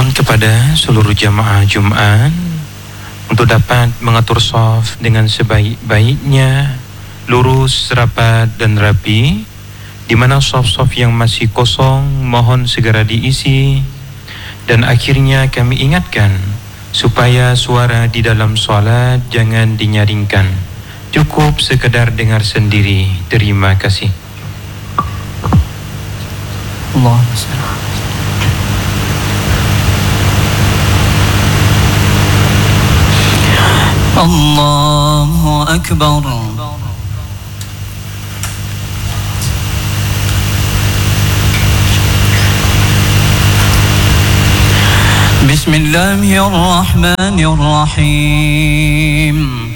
kepada seluruh jamaah Jumat untuk dapat mengatur shaf dengan sebaik-baiknya, lurus, rapat dan rapi. Di mana shaf-shaf yang masih kosong mohon segera diisi. Dan akhirnya kami ingatkan supaya suara di dalam solat jangan dinyaringkan, cukup sekedar dengar sendiri. Terima kasih. Allahu Akbar. Bismillahirrahmanirrahim.